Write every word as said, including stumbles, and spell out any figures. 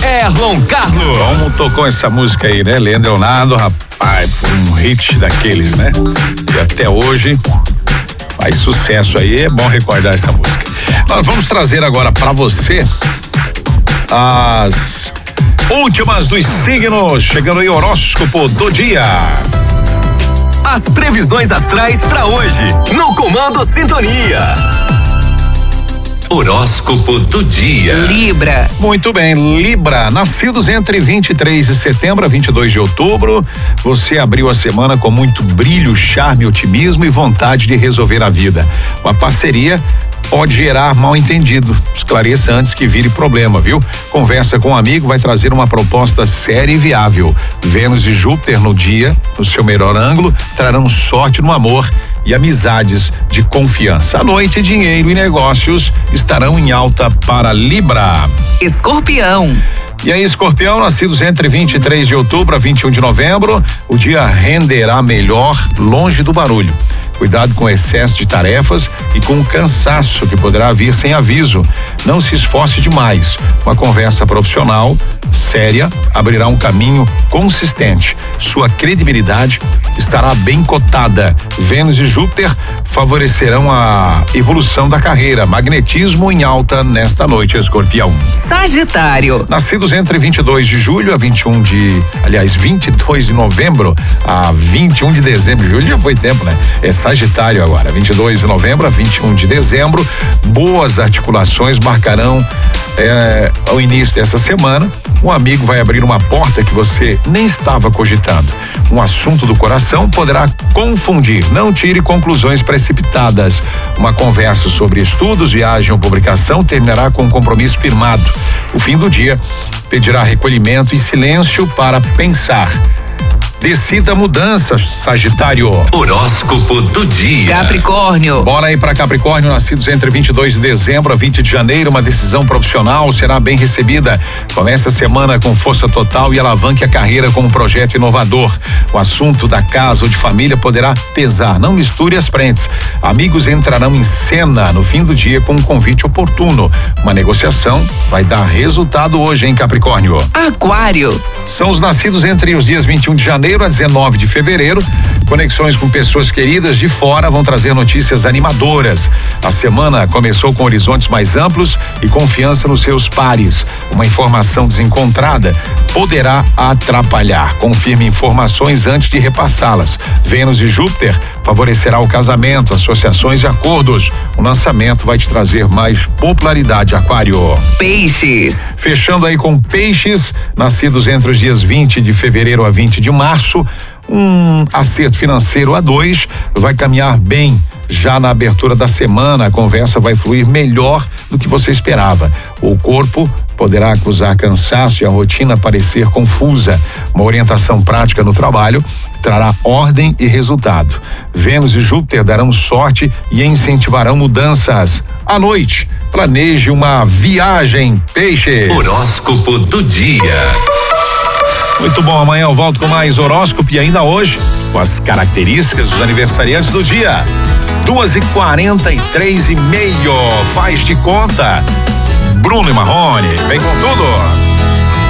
Erlon Carlos. Como tocou essa música aí, né? Leandro Leonardo, rapaz, foi um hit daqueles, né? E até hoje faz sucesso aí, é bom recordar essa música. Nós vamos trazer agora pra você as últimas dos signos, chegando aí o horóscopo do dia. As previsões astrais pra hoje, no Comando Sintonia. Horóscopo do dia. Libra. Muito bem, Libra, nascidos entre vinte e três de setembro a vinte e dois de outubro, você abriu a semana com muito brilho, charme, otimismo e vontade de resolver a vida. Uma parceria pode gerar mal entendido. Esclareça antes que vire problema, viu? Conversa com um amigo vai trazer uma proposta séria e viável. Vênus e Júpiter no dia, no seu melhor ângulo, trarão sorte no amor e amizades de confiança. À noite, dinheiro e negócios estarão em alta para Libra. Escorpião. E aí, Escorpião, nascidos entre vinte e três de outubro a vinte e um de novembro, o dia renderá melhor longe do barulho. Cuidado com o excesso de tarefas e com o cansaço que poderá vir sem aviso. Não se esforce demais. Uma conversa profissional, séria, abrirá um caminho consistente. Sua credibilidade estará bem cotada. Vênus e Júpiter favorecerão a evolução da carreira. Magnetismo em alta nesta noite, Escorpião. Sagitário. Nascidos entre vinte e dois de julho a vinte e um de, aliás, vinte e dois de novembro a vinte e um de dezembro. Julho já foi tempo, né? É Sagitário agora, vinte e dois de novembro a vinte e um de dezembro. Boas articulações marcarão é, ao início dessa semana. Um amigo vai abrir uma porta que você nem estava cogitando. Um assunto do coração poderá confundir. Não tire conclusões precipitadas. Uma conversa sobre estudos, viagem ou publicação terminará com um compromisso firmado. O fim do dia pedirá recolhimento e silêncio para pensar. Decida mudanças, Sagitário. Horóscopo do dia. Capricórnio. Bora aí para Capricórnio, nascidos entre vinte e dois de dezembro a vinte de janeiro, uma decisão profissional será bem recebida. Comece a semana com força total e alavanque a carreira com um projeto inovador. O assunto da casa ou de família poderá pesar. Não misture as frentes. Amigos entrarão em cena no fim do dia com um convite oportuno. Uma negociação vai dar resultado hoje, em Capricórnio. Aquário. São os nascidos entre os dias vinte e um de janeiro a dezenove de fevereiro. Conexões com pessoas queridas de fora vão trazer notícias animadoras. A semana começou com horizontes mais amplos e confiança nos seus pares. Uma informação desencontrada poderá atrapalhar. Confirme informações antes de repassá-las. Vênus e Júpiter favorecerá o casamento, associações e acordos. O lançamento vai te trazer mais popularidade, Aquário. Peixes. Fechando aí com Peixes, nascidos entre os dias vinte de fevereiro a vinte de março, um acerto financeiro a dois vai caminhar bem. Já na abertura da semana, a conversa vai fluir melhor do que você esperava. O corpo poderá acusar cansaço e a rotina parecer confusa. Uma orientação prática no trabalho trará ordem e resultado. Vênus e Júpiter darão sorte e incentivarão mudanças. À noite, planeje uma viagem, Peixes. Horóscopo do dia. Muito bom, amanhã eu volto com mais horóscopo e ainda hoje com as características dos aniversariantes do dia. Duas e quarenta e três e meio, faz de conta. Bruno e Marrone, vem com tudo.